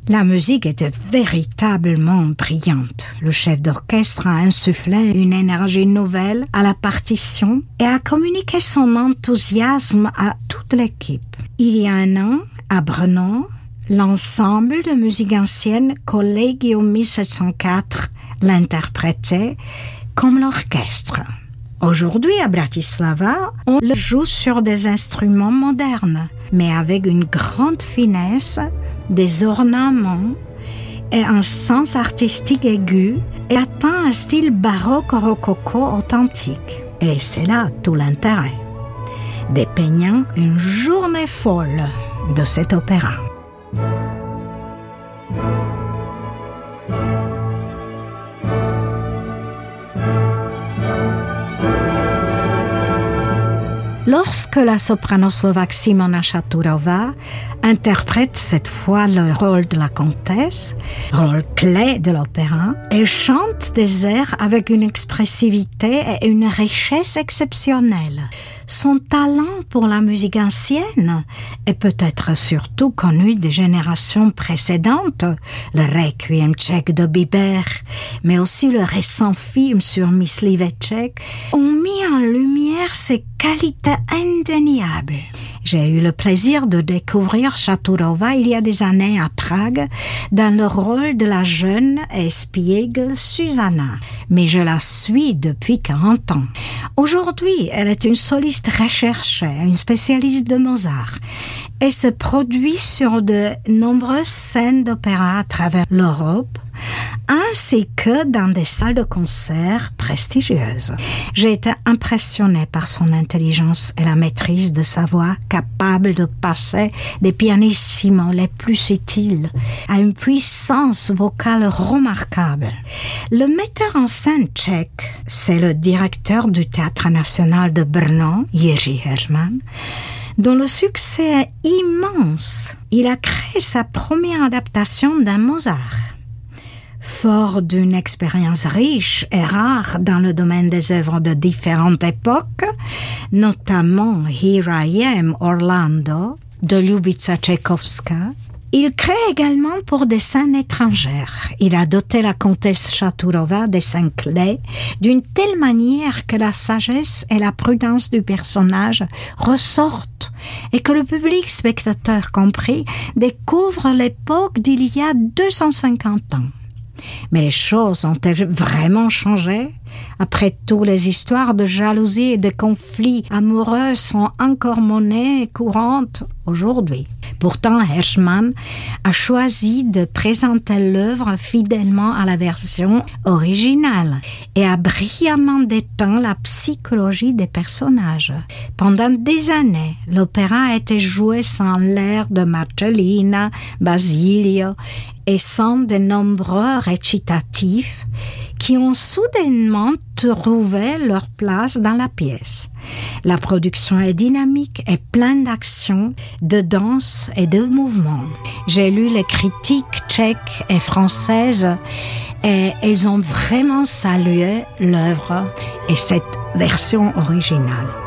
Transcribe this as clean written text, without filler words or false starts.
La musique était véritablement brillante. Le chef d'orchestre a insufflé une énergie nouvelle à la partition et a communiqué son enthousiasme à toute l'équipe. Il y a un an, à Brno, l'ensemble de musique ancienne Collegium 1704 l'interprétait comme l'orchestre. Aujourd'hui, à Bratislava, on le joue sur des instruments modernes, mais avec une grande finesse, des ornements et un sens artistique aigu et atteint un style baroque rococo authentique. Et c'est là tout l'intérêt, dépeignant une journée folle de cet opéra. Lorsque la soprano slovaque Simona Chaturova interprète cette fois le rôle de la comtesse, rôle clé de l'opéra, elle chante des airs avec une expressivité et une richesse exceptionnelle. Son talent pour la musique ancienne est peut-être surtout connu des générations précédentes, le Requiem tchèque de Biber, mais aussi le récent film sur Mysliveček, ont mis en lumière ses qualités indéniables. J'ai eu le plaisir de découvrir Chaturova il y a des années à Prague dans le rôle de la jeune espiègle Susanna, mais je la suis depuis 40 ans. Aujourd'hui, elle est une soliste recherchée, une spécialiste de Mozart et se produit sur de nombreuses scènes d'opéra à travers l'Europe, ainsi que dans des salles de concert prestigieuses. J'ai été impressionnée par son intelligence et la maîtrise de sa voix, capable de passer des pianissimos les plus subtils à une puissance vocale remarquable. Le metteur en scène tchèque, c'est le directeur du Théâtre national de Brno, Jiří Heřman, dont le succès est immense. Il a créé sa première adaptation d'un Mozart. Fort d'une expérience riche et rare dans le domaine des œuvres de différentes époques, notamment Here I Am, Orlando, de Ljubica Čajkovská, il crée également pour des scènes étrangères. Il a doté la comtesse Chaturova des scènes clés d'une telle manière que la sagesse et la prudence du personnage ressortent et que le public, spectateur compris, découvre l'époque d'il y a 250 ans. Mais les choses ont-elles vraiment changé? Après tout, les histoires de jalousie et de conflits amoureux sont encore monnaie courante aujourd'hui. Pourtant, Heřman a choisi de présenter l'œuvre fidèlement à la version originale et a brillamment dépeint la psychologie des personnages. Pendant des années, l'opéra a été joué sans l'air de Marcellina, Basilio et sans de nombreux récitatifs qui ont soudainement trouvé leur place dans la pièce. La production est dynamique et pleine d'action, de danse et de mouvements. J'ai lu les critiques tchèques et françaises et elles ont vraiment salué l'œuvre et cette version originale.